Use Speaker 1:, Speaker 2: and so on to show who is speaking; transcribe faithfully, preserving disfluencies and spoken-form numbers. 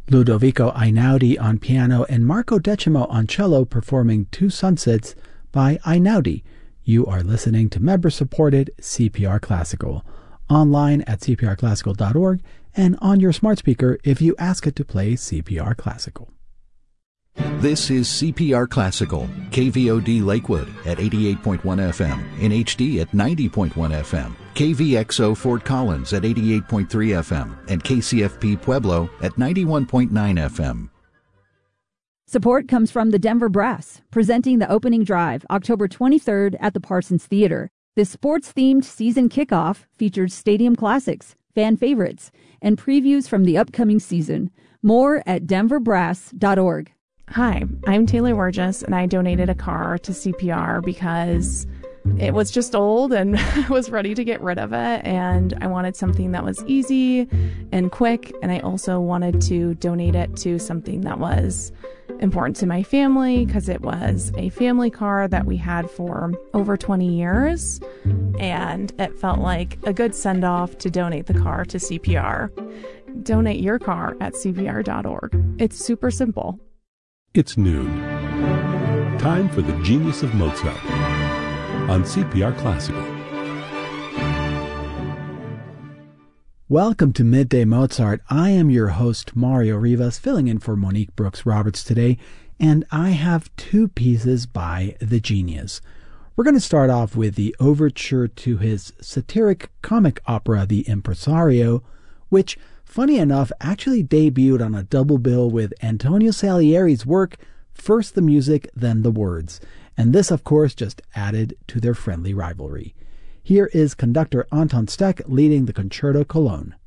Speaker 1: Ludovico Einaudi on piano and Marco Decimo on cello performing Two Sunsets by Einaudi. You are listening to member-supported C P R Classical, online at c p r classical dot org and on your smart speaker if you ask it to play C P R Classical.
Speaker 2: This is C P R Classical, K V O D Lakewood at eighty-eight point one F M, in H D at ninety point one F M, K V X O Fort Collins at eighty-eight point three F M, and K C F P Pueblo at ninety-one point nine F M.
Speaker 3: Support comes from the Denver Brass, presenting the opening drive October twenty-third at the Parsons Theater. This sports-themed season kickoff features stadium classics, fan favorites, and previews from the upcoming season. More at denver brass dot org.
Speaker 4: Hi, I'm Taylor Wargis, and I donated a car to C P R because it was just old and I was ready to get rid of it, and I wanted something that was easy and quick, and I also wanted to donate it to something that was important to my family because it was a family car that we had for over twenty years, and it felt like a good send-off to donate the car to C P R. Donate your car at c p r dot org. It's super simple.
Speaker 5: It's noon. Time for the Genius of Mozart on C P R Classical.
Speaker 1: Welcome to Midday Mozart. I am your host, Mario Rivas, filling in for Monique Brooks Roberts today, and I have two pieces by the genius. We're going to start off with the overture to his satiric comic opera, The Impresario, which, funny enough, actually debuted on a double bill with Antonio Salieri's work, first the music, then the words. And this, of course, just added to their friendly rivalry. Here is conductor Anton Steck leading the Concerto Cologne.